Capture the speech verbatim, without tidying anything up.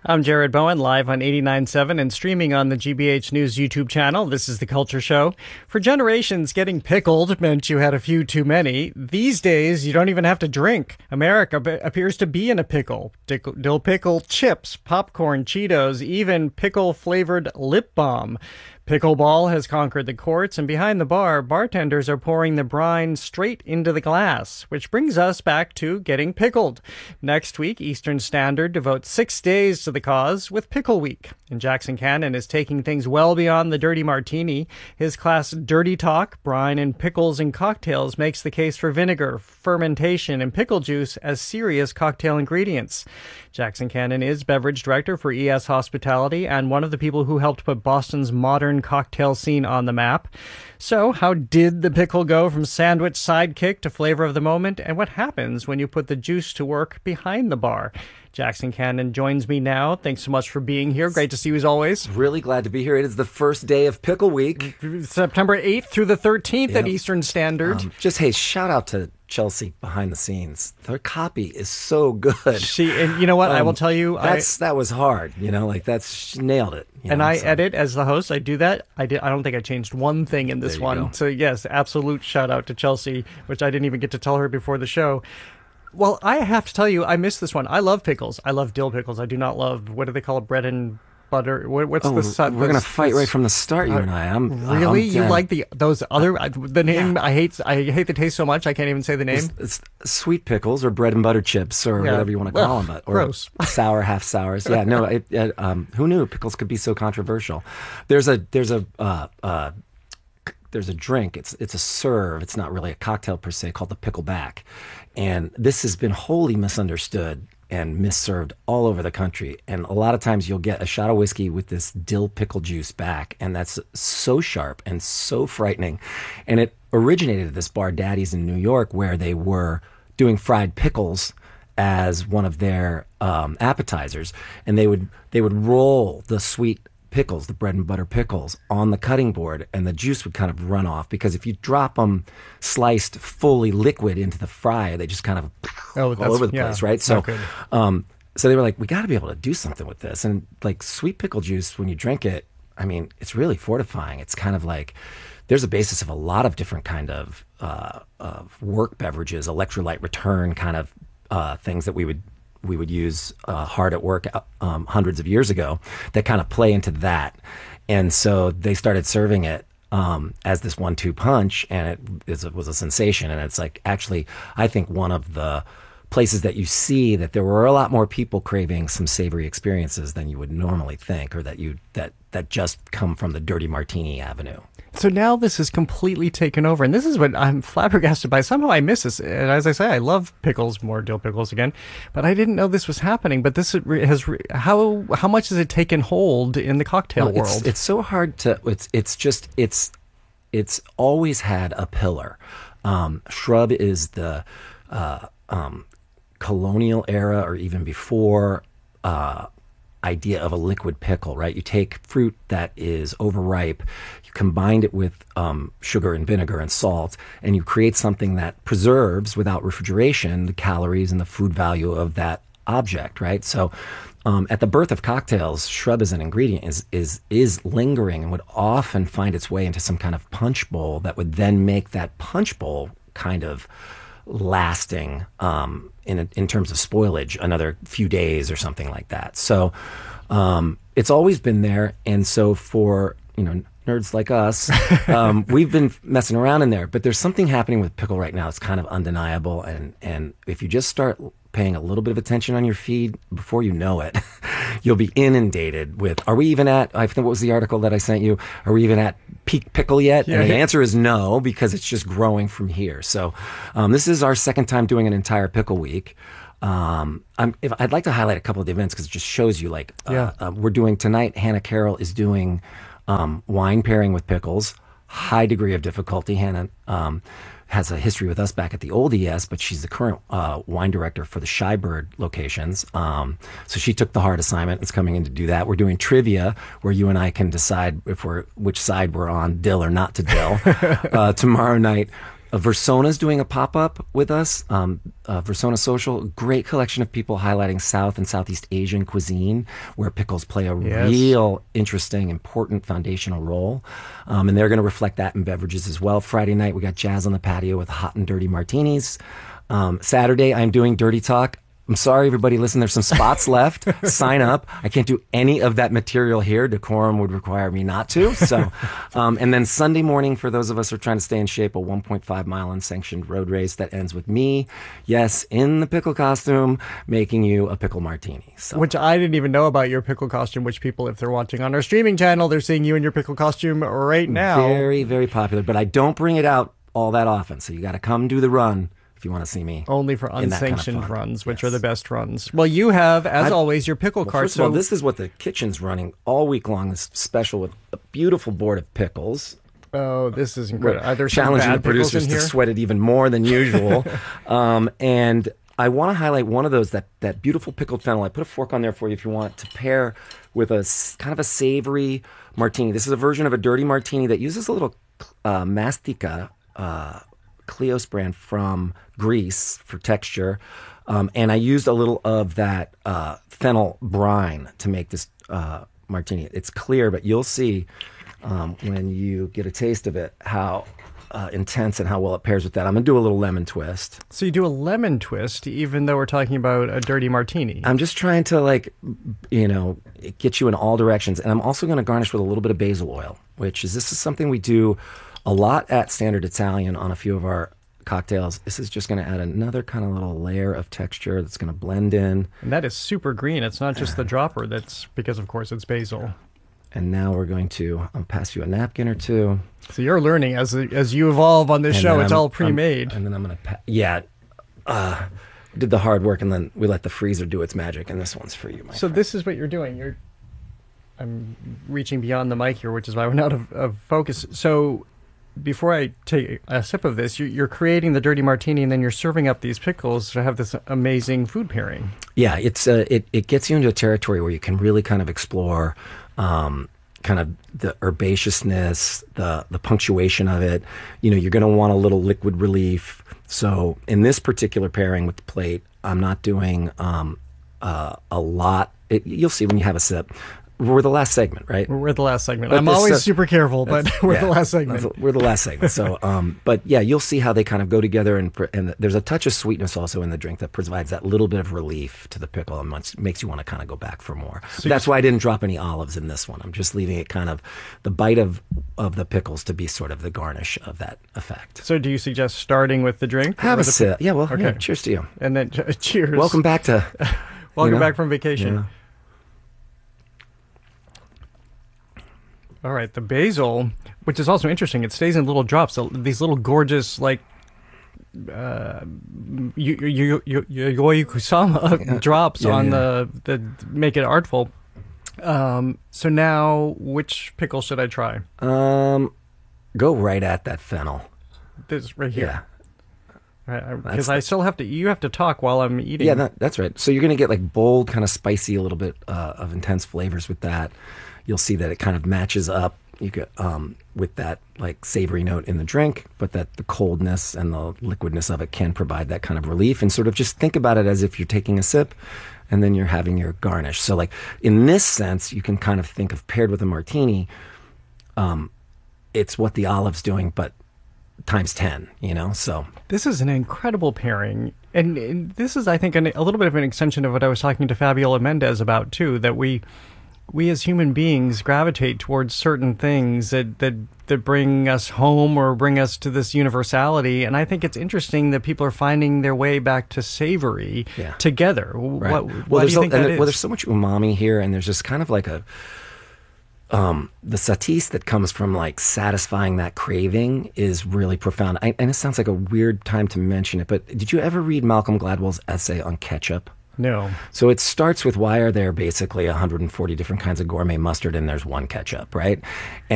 I'm Jared Bowen, live on eighty-nine point seven and streaming on the G B H News YouTube channel. This is The Culture Show. For generations, getting pickled meant you had a few too many. These days, you don't even have to drink. America b- appears to be in a pickle. Dick- dill pickle chips, popcorn, Cheetos, even pickle-flavored lip balm. Pickleball has conquered the courts, and behind the bar, bartenders are pouring the brine straight into the glass, which brings us back to getting pickled. Next week, Eastern Standard devotes six days to the cause with Pickle Week. And Jackson Cannon is taking things well beyond the dirty martini. His class Dirty Talk, Brine and Pickles and Cocktails makes the case for vinegar, fermentation, and pickle juice as serious cocktail ingredients. Jackson Cannon is beverage director for E S Hospitality and one of the people who helped put Boston's modern cocktail scene on the map. So, how did the pickle go from sandwich sidekick to flavor of the moment? And what happens when you put the juice to work behind the bar? Jackson Cannon joins me now. Thanks so much for being here. Great to see you as always. Really glad to be here. It is the first day of Pickle Week. September eighth through the thirteenth yep. at Eastern Standard. Um, just, hey, shout out to Chelsea behind the scenes. Their copy is so good. She, and you know what? Um, I will tell you. That's, I, that was hard. You know, like that's, she nailed it. You and know, I so. edit as the host. I do that. I did. I don't think I changed one thing in this one. Go. So yes, absolute shout out to Chelsea, which I didn't even get to tell her before the show. Well, I have to tell you, I missed this one. I love pickles. I love dill pickles. I do not love, what do they call it, bread and butter? What, what's oh, the sun? We're going to fight right from the start, you uh, and I. I'm Really? I'm, you uh, like the those other, uh, the name, yeah. I hate I hate the taste so much, I can't even say the name. It's, it's sweet pickles or bread and butter chips or yeah. whatever you want to call Ugh, them. Or gross. Sour, half sours. Yeah, no, it, it, um, who knew pickles could be so controversial? There's a, there's a, uh, uh, there's a drink. It's it's a serve. It's not really a cocktail per se, called the pickleback. And this has been wholly misunderstood and misserved all over the country. And a lot of times you'll get a shot of whiskey with this dill pickle juice back, and that's so sharp and so frightening. And it originated at this bar, Daddy's in New York, where they were doing fried pickles as one of their um, appetizers, and they would they would roll the sweet pickles, the bread and butter pickles, on the cutting board, and the juice would kind of run off, because if you drop them sliced fully liquid into the fry, they just kind of oh, all over the yeah, place, right? So, good. um, so they were like, we got to be able to do something with this. And like sweet pickle juice, when you drink it, I mean, it's really fortifying. It's kind of like, there's a basis of a lot of different kind of, uh, of work beverages, electrolyte return kind of uh, things that we would we would use uh, hard at work um, hundreds of years ago that kind of play into that. And so they started serving it um, as this one two punch, and it, is, it was a sensation. And it's like, actually, I think one of the places that you see that there were a lot more people craving some savory experiences than you would normally think, or that you that that just come from the dirty martini avenue. So now this is completely taken over, and this is what I'm flabbergasted by. Somehow I miss this, and as I say, I love pickles, more dill pickles again, but I didn't know this was happening. But this has how how much has it taken hold in the cocktail well, world? It's, it's so hard to. It's it's just it's it's always had a pillar. Um, Shrub is the uh, um, colonial era, or even before. Uh, idea of a liquid pickle, right? You take fruit that is overripe, you combine it with um, sugar and vinegar and salt, and you create something that preserves, without refrigeration, the calories and the food value of that object, right? So um, at the birth of cocktails, shrub as an ingredient is, is, is lingering and would often find its way into some kind of punch bowl that would then make that punch bowl kind of lasting um, in a, in terms of spoilage another few days or something like that. So um, it's always been there, and so for you know nerds like us, um, we've been messing around in there. But there's something happening with pickle right now. It's kind of undeniable, and and if you just start paying a little bit of attention on your feed, before you know it, you'll be inundated with, are we even at, I think, what was the article that I sent you? Are we even at peak pickle yet? Yeah. And the answer is no, because it's just growing from here. So um, this is our second time doing an entire pickle week. Um, I'm, if, I'd like to highlight a couple of the events, because it just shows you, like, uh, yeah. uh, we're doing tonight, Hannah Carroll is doing um, wine pairing with pickles, high degree of difficulty. Hannah um, has a history with us back at the old E S, but she's the current uh, wine director for the Shybird locations. Um, so she took the hard assignment and is coming in to do that. We're doing trivia, where you and I can decide if we're which side we're on, dill or not to dill, uh, tomorrow night. Uh, Versona's doing a pop-up with us. Um, uh, Versona Social, great collection of people highlighting South and Southeast Asian cuisine, where pickles play a Yes. real interesting, important foundational role. Um, and they're going to reflect that in beverages as well. Friday night, we got Jazz on the Patio with hot and dirty martinis. Um, Saturday, I'm doing Dirty Talk. I'm sorry, everybody. Listen, there's some spots left. Sign up. I can't do any of that material here. Decorum would require me not to. So, um, and then Sunday morning, for those of us who are trying to stay in shape, a one point five mile unsanctioned road race that ends with me, yes, in the pickle costume, making you a pickle martini. So. Which I didn't even know about your pickle costume, which people, if they're watching on our streaming channel, they're seeing you in your pickle costume right now. Very, very popular. But I don't bring it out all that often. So you got to come do the run if you want to see me. Only for in that kind of unsanctioned fun. runs, which Yes. are the best runs. Well, you have, as I've- always, your pickle Well, cart. first of all, so this is what the kitchen's running all week long. This special with a beautiful board of pickles. oh, this is incredible. Are there some Challenging bad the pickles producers in to here? sweat it even more than usual. um, and I want to highlight one of those, that, that beautiful pickled fennel. I put a fork on there for you if you want to pair with a s- kind of a savory martini. This is a version of a dirty martini that uses a little uh, mastica, uh, Cleos brand from Greece for texture. Um, and I used a little of that uh, fennel brine to make this uh, martini. It's clear, but you'll see um, when you get a taste of it how uh, intense and how well it pairs with that. I'm going to do a little lemon twist. So you do a lemon twist, even though we're talking about a dirty martini. I'm just trying to, like, you know, get you in all directions. And I'm also going to garnish with a little bit of basil oil, which is, this is something we do a lot at Standard Italian on a few of our cocktails. This is just going to add another kind of little layer of texture that's going to blend in. And that is super green. It's not just the dropper. That's because, of course, it's basil. And now we're going to I'll pass you a napkin or two. So you're learning as as you evolve on this And show. then It's I'm- all pre-made. I'm- and then I'm going to, pa- yeah, uh, did the hard work, and then we let the freezer do its magic. And this one's for you, my So friend. this is what you're doing. You're I'm reaching beyond the mic here, which is why I went out of, of focus. So before I take a sip of this, you're, you're creating the dirty martini, and then you're serving up these pickles to have this amazing food pairing. Yeah, it's uh, it it gets you into a territory where you can really kind of explore um, kind of the herbaceousness, the the punctuation of it. You know, you're going to want a little liquid relief. So in this particular pairing with the plate, I'm not doing um, uh, a lot. It, you'll see when you have a sip. We're the last segment, right? We're the last segment. But I'm this, always uh, super careful, but we're Yeah, the last segment. that's- We're the last segment. So, um, but yeah, you'll see how they kind of go together, and pr- and there's a touch of sweetness also in the drink that provides that little bit of relief to the pickle and much, makes you want to kind of go back for more. So That's why I didn't drop any olives in this one. I'm just leaving it kind of the bite of of the pickles to be sort of the garnish of that effect. So do you suggest starting with the drink? Have or a the, sip. Yeah, well, Okay. yeah, cheers to you. And then cheers. Welcome back to Welcome you know, back from vacation. yeah. All right, the basil, which is also interesting, it stays in little drops. So these little gorgeous, like, uh, you you you you kusama drops Yeah, on yeah. the the make it artful. Um, so now, which pickle should I try? Um, go right at that fennel. This right here. Yeah. Because That's I the- still have to. You have to talk while I'm eating. Yeah, that, that's right. So you're going to get like bold, kind of spicy, a little bit uh, of intense flavors with that. You'll see that it kind of matches up. You get um, with that like savory note in the drink, but that the coldness and the liquidness of it can provide that kind of relief. And sort of just think about it as if you're taking a sip, and then you're having your garnish. So like in this sense, you can kind of think of paired with a martini. Um, it's what the olive's doing, but times ten. You know, so. This is an incredible pairing. And, and this is, I think, an, a little bit of an extension of what I was talking to Fabiola Mendez about, too, that we we as human beings gravitate towards certain things that, that, that bring us home or bring us to this universality. And I think it's interesting that people are finding their way back to savory Yeah. together. Right. What, well, why do there's you a- think and that there- is? well, there's so much umami here, and there's just kind of like a um, the satis that comes from like satisfying that craving is really profound. I, and it sounds like a weird time to mention it, but did you ever read Malcolm Gladwell's essay on ketchup? No. So it starts with why are there basically one hundred forty different kinds of gourmet mustard and there's one ketchup, right? And